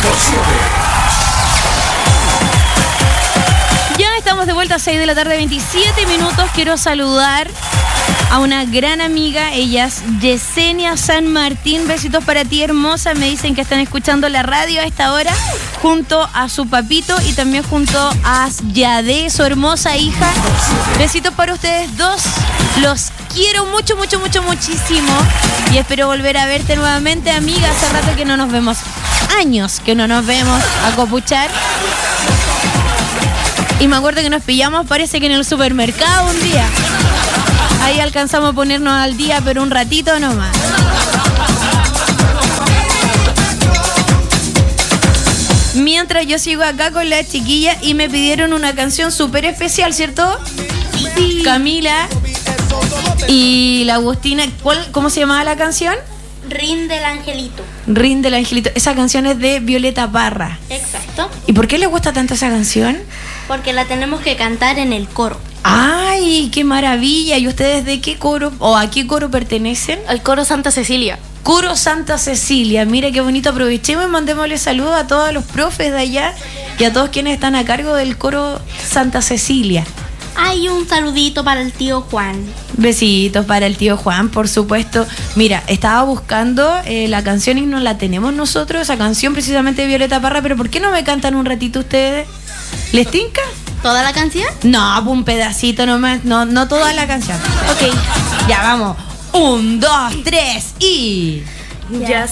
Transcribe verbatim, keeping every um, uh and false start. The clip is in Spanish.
Ya estamos de vuelta a seis de la tarde, veintisiete minutos. Quiero saludar a una gran amiga. Ella es Yesenia San Martín. Besitos para ti, hermosa. Me dicen que están escuchando la radio a esta hora junto a su papito y también junto a Yade, su hermosa hija. Besitos para ustedes dos. Los quiero mucho, mucho, mucho, muchísimo. Y espero volver a verte nuevamente, amiga. Hace rato que no nos vemos. Años que no nos vemos a copuchar. Y me acuerdo que nos pillamos, parece que en el supermercado un día. Ahí alcanzamos a ponernos al día, pero un ratito nomás. Mientras yo sigo acá con la chiquilla y me pidieron una canción súper especial, ¿cierto? Sí. Camila y la Agustina. ¿Cuál, ¿Cómo se llamaba la canción? Rinde el Angelito. Rinde el Angelito. Esa canción es de Violeta Parra. Exacto. ¿Y por qué le gusta tanto esa canción? Porque la tenemos que cantar en el coro. ¡Ay, qué maravilla! ¿Y ustedes de qué coro o a qué coro pertenecen? Al coro Santa Cecilia. Coro Santa Cecilia. Mira qué bonito. Aprovechemos y mandémosle saludos a todos los profes de allá y a todos quienes están a cargo del coro Santa Cecilia. Hay un saludito para el tío Juan. Besitos para el tío Juan, por supuesto. Mira, estaba buscando eh, la canción y no la tenemos nosotros, esa canción precisamente de Violeta Parra, pero ¿por qué no me cantan un ratito ustedes? ¿Les tinca? ¿Toda la canción? No, un pedacito nomás, no, no toda la canción. Ok, ya vamos. Un, dos, tres y... Ya